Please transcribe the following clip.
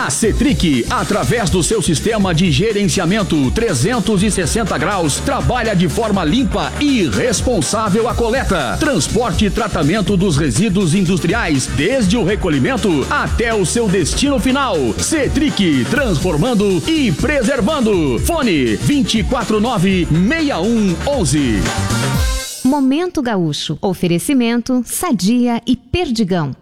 A Cetric, através do seu sistema de gerenciamento 360 graus, trabalha de forma limpa e responsável a coleta, transporte e tratamento dos resíduos industriais, desde o recolhimento até o seu destino final. Cetric, transformando e preservando. Fone 249-6111. Momento Gaúcho. Oferecimento Sadia e Perdigão.